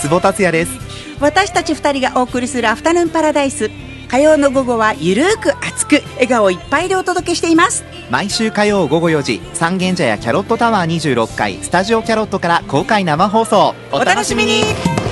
久保達也です。 私たち2人がお送りするアフタヌーンパラダイス、火曜の午後はゆるーく熱く笑顔いっぱいでお届けしています。 毎週火曜午後4時、三軒茶屋キャロットタワー26階スタジオキャロットから公開生放送、 お楽しみに。